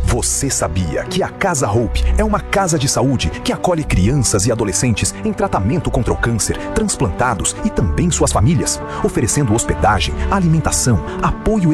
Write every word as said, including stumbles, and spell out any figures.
Você sabia que a Casa Hope é uma casa de saúde que acolhe crianças e adolescentes em tratamento contra o câncer, transplantados e também suas famílias, oferecendo hospedagem, alimentação, apoio